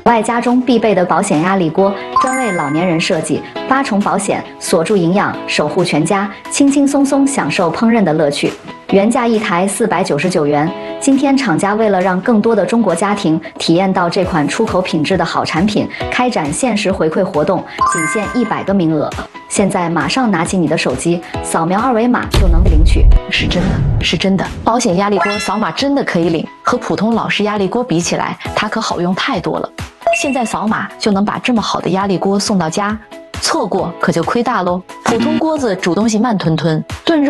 外家中必备的保险压力锅，专为老年人设计，8重保险，锁住营养，守护全家，轻轻松松享受烹饪的乐趣。原价一台499元，今天厂家为了让更多的中国家庭体验到这款出口品质的好产品，开展限时回馈活动，仅限100个名额。现在马上拿起你的手机，扫描2维码就能领取。 是真的，是真的，保险压力锅扫码真的可以领，和普通老式压力锅比起来，它可好用太多了。现在扫码就能把这么好的压力锅送到家，错过可就亏大喽。普通锅子煮东西慢吞吞，炖肉